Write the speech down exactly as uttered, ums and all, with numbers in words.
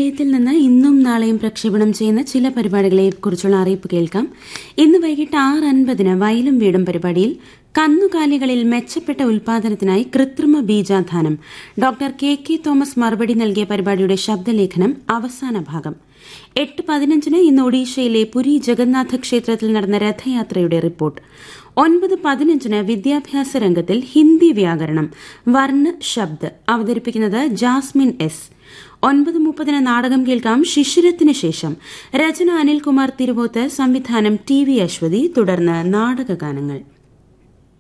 നിലയത്തിൽ നിന്ന് ഇന്നും നാളെയും പ്രക്ഷേപണം ചെയ്യുന്ന ചില പരിപാടികളെ കുറിച്ചുള്ള അറിയിപ്പ് കേൾക്കാം. ഇന്ന് വൈകിട്ട് ആറ് അൻപതിന് വയലും വീടും പരിപാടിയിൽ കന്നുകാലികളിൽ മെച്ചപ്പെട്ട ഉൽപാദനത്തിനായി കൃത്രിമ ബീജാധാനം ഡോക്ടർ കെ കെ തോമസ് മറുപടി നൽകിയ പരിപാടിയുടെ ശബ്ദലേഖനം അവസാന ഭാഗം. എട്ട് പതിനഞ്ചിന് ഇന്ന് ഒഡീഷയിലെ പുരി ജഗന്നാഥ ക്ഷേത്രത്തിൽ നടന്ന രഥയാത്രയുടെ റിപ്പോർട്ട്. ഒൻപത് പതിനഞ്ചിന് വിദ്യാഭ്യാസ രംഗത്തിൽ ഹിന്ദി വ്യാകരണം വർണ്ണ ശബ്ദ് അവതരിപ്പിക്കുന്നത് ജാസ്മിൻ എസ്. ഒൻപത് മുപ്പതിന് നാടകം കേൾക്കാം ശിശിരത്തിന് ശേഷം. രചന അനിൽകുമാർ തിരുവോത്ത്, സംവിധാനം ടി വി അശ്വതി, തുടർന്ന് നാടകഗാനങ്ങൾ.